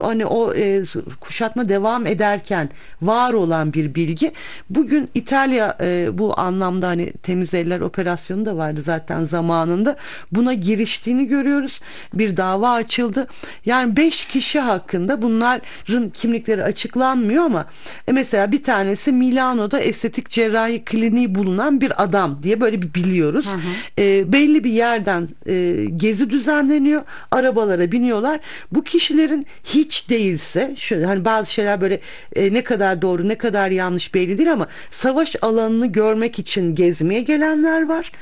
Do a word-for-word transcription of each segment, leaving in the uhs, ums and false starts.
Hani o e, kuşatma devam ederken var olan bir bilgi. Bugün İtalya e, bu anlamda hani temiz eller operasyonu da vardı zaten zamanında. Buna giriştiğini görüyoruz. Bir dava açıldı. Yani beş kişi hakkında, bunların kimlikleri açıklanmıyor ama e, mesela bir tanesi Milano'da estetik cerrahi kliniği bulunan bir adam diye böyle bir biliyoruz. Hı hı. E, belli bir yerden e, gezi düzenleniyor. Arabalara biniyorlar. Bu kişilerin hiç değilse şöyle, hani bazı şeyler böyle e, ne kadar doğru ne kadar yanlış belli değil ama savaş alanını görmek için gezmeye gelenler var.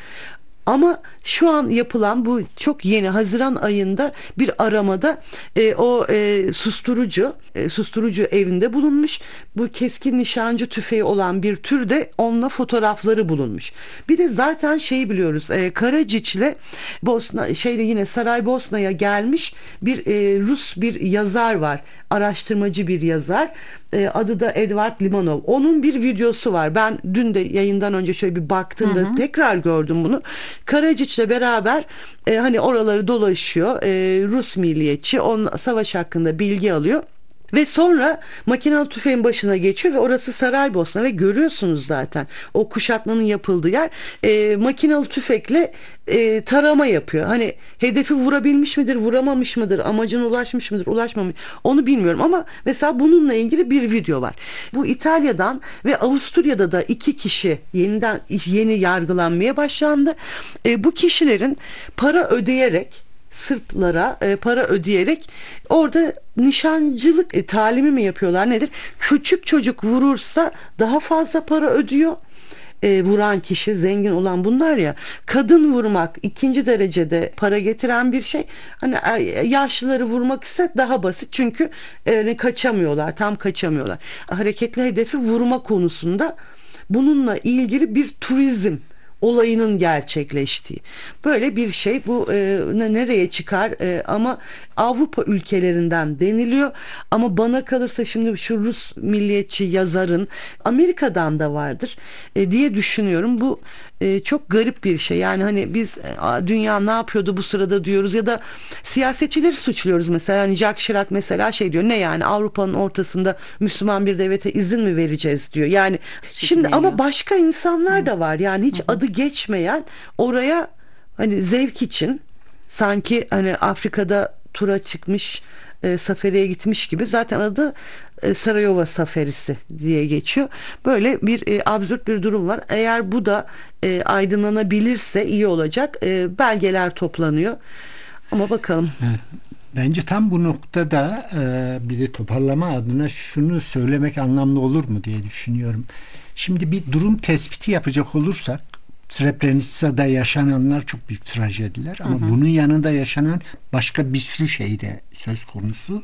Ama şu an yapılan bu çok yeni Haziran ayında bir aramada e, o e, susturucu e, susturucu evinde bulunmuş. Bu keskin nişancı tüfeği olan bir türde onunla fotoğrafları bulunmuş. Bir de zaten şeyi biliyoruz. E, Karadziç'le Bosna şeyle yine Saraybosna'ya gelmiş bir e, Rus bir yazar var. Araştırmacı bir yazar. E, adı da Edward Limonov. Onun bir videosu var. Ben dün de yayından önce şöyle bir baktığımda hı hı. tekrar gördüm bunu. Karadziç'le beraber e, hani oraları dolaşıyor. E, Rus milliyetçi. Onun savaş hakkında bilgi alıyor. Ve sonra makinalı tüfeğin başına geçiyor ve orası Saraybosna ve görüyorsunuz zaten o kuşatmanın yapıldığı yer e, makinalı tüfekle e, tarama yapıyor. Hani hedefi vurabilmiş midir, vuramamış mıdır, amacına ulaşmış mıdır, ulaşmamış onu bilmiyorum ama mesela bununla ilgili bir video var. Bu İtalya'dan ve Avusturya'da da iki kişi yeniden yeni yargılanmaya başlandı. E, bu kişilerin para ödeyerek Sırplara e, para ödeyerek orada nişancılık e, talimi mi yapıyorlar nedir? Küçük çocuk vurursa daha fazla para ödüyor. E, vuran kişi zengin olan bunlar ya, kadın vurmak ikinci derecede para getiren bir şey. Hani e, yaşlıları vurmak ise daha basit çünkü e, kaçamıyorlar, tam kaçamıyorlar. Hareketli hedefi vurma konusunda bununla ilgili bir turizm olayının gerçekleştiği böyle bir şey. Bu e, nereye çıkar e, ama Avrupa ülkelerinden deniliyor ama bana kalırsa şimdi şu Rus milliyetçi yazarın Amerika'dan da vardır e, diye düşünüyorum. Bu e, çok garip bir şey. Yani hani biz e, dünya ne yapıyordu bu sırada diyoruz ya da siyasetçileri suçluyoruz mesela. Hani Jacques Chirac mesela şey diyor, ne yani Avrupa'nın ortasında Müslüman bir devlete izin mi vereceğiz diyor. Yani şimdi ama başka insanlar da var. Yani hiç adı geçmeyen oraya hani zevk için sanki hani Afrika'da tura çıkmış, e, safariye gitmiş gibi, zaten adı e, Sarayova safarisi diye geçiyor. Böyle bir e, absürt bir durum var. Eğer bu da e, aydınlanabilirse iyi olacak. E, belgeler toplanıyor. Ama bakalım. Evet. Bence tam bu noktada e, bir de toparlama adına şunu söylemek anlamlı olur mu diye düşünüyorum. Şimdi bir durum tespiti yapacak olursak, Srebrenica'da yaşananlar çok büyük trajediler ama hı hı. bunun yanında yaşanan başka bir sürü şey de söz konusu.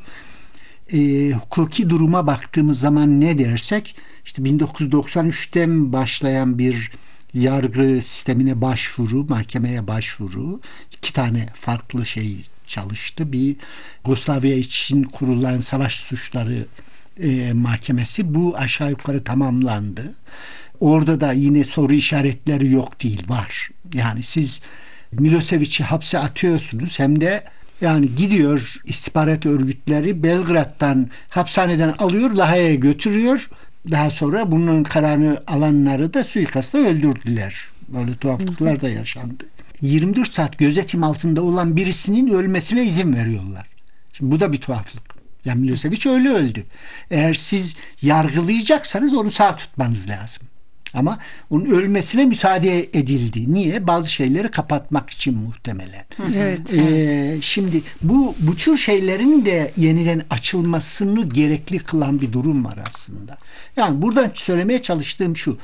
E, hukuki duruma baktığımız zaman ne dersek, işte bin dokuz yüz doksan üçten başlayan bir yargı sistemine başvuru, mahkemeye başvuru, iki tane farklı şey çalıştı. Bir, Yugoslavya için kurulan savaş suçları e, mahkemesi, bu aşağı yukarı tamamlandı. Orada da yine soru işaretleri yok değil, var. Yani siz Milosevic'i hapse atıyorsunuz, hem de yani gidiyor istihbarat örgütleri Belgrad'dan, hapishaneden alıyor, Lahey'e götürüyor. Daha sonra bunun kararını alanları da suikastla öldürdüler. Böyle tuhaflıklar da yaşandı. yirmi dört saat gözetim altında olan birisinin ölmesine izin veriyorlar. Şimdi bu da bir tuhaflık. Yani Milosevic öyle öldü. Eğer siz yargılayacaksanız onu sağ tutmanız lazım. Ama onun ölmesine müsaade edildi. Niye? Bazı şeyleri kapatmak için muhtemelen. Evet, ee, evet. Şimdi bu bu tür şeylerin de yeniden açılmasını gerekli kılan bir durum var aslında. Yani buradan söylemeye çalıştığım şu: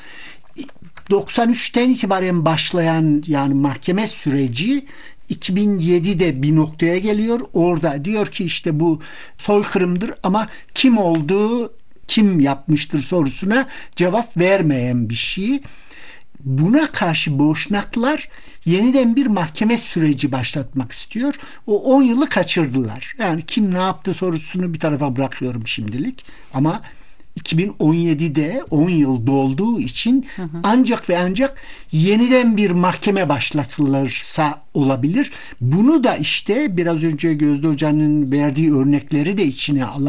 doksan üçten itibaren başlayan yani mahkeme süreci iki bin yedide bir noktaya geliyor. Orada diyor ki işte bu soykırımdır ama kim olduğu, kim yapmıştır sorusuna cevap vermeyen bir şey. Buna karşı Boşnaklar yeniden bir mahkeme süreci başlatmak istiyor. O on yılı kaçırdılar. Yani kim ne yaptı sorusunu bir tarafa bırakıyorum şimdilik. Ama iki bin on yedide on yıl dolduğu için hı hı. ancak ve ancak yeniden bir mahkeme başlatılırsa olabilir. Bunu da işte biraz önce Gözde Hoca'nın verdiği örnekleri de içine alan